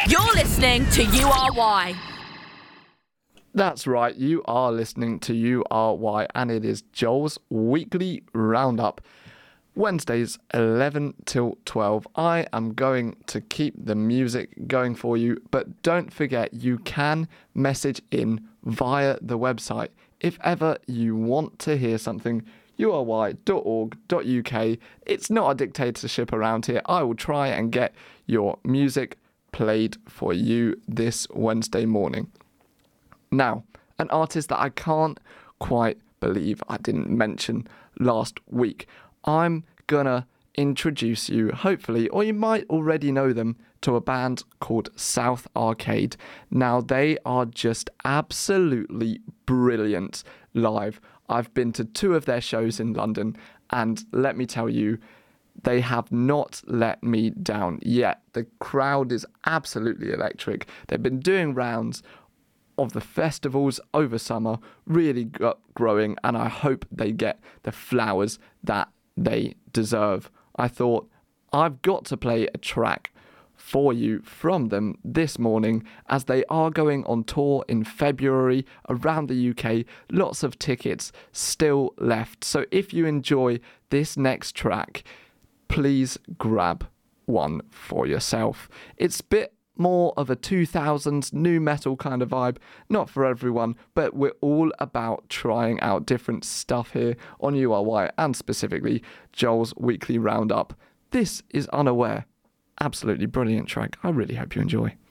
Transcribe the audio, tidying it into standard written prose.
You're listening to URY. That's right, you are listening to URY, and it is Joel's weekly roundup. Wednesdays 11 till 12. I am going to keep the music going for you, but don't forget you can message in via the website. If ever you want to hear something, ury.org.uk. It's not a dictatorship around here. I will try and get your music played for you this Wednesday morning. Now, an artist that I can't quite believe I didn't mention last week. I'm gonna introduce you, hopefully, or you might already know them, to a band called South Arcade. Now, they are just absolutely brilliant live. I've been to 2 of their shows in London, and let me tell you, they have not let me down yet. The crowd is absolutely electric. They've been doing rounds of the festivals over summer, really growing, and I hope they get the flowers that they deserve. I thought, I've got to play a track for you from them this morning, as they are going on tour in February around the UK. Lots of tickets still left, so if you enjoy this next track, please grab one for yourself. It's a bit more of a 2000s new metal kind of vibe, not for everyone, but we're all about trying out different stuff here on URY, and specifically Joel's weekly roundup. This is Unaware. Absolutely brilliant track. I really hope you enjoy.